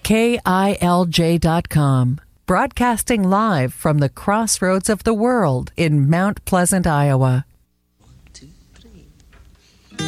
KILJ.com. Broadcasting live from the crossroads of the world in Mount Pleasant, Iowa.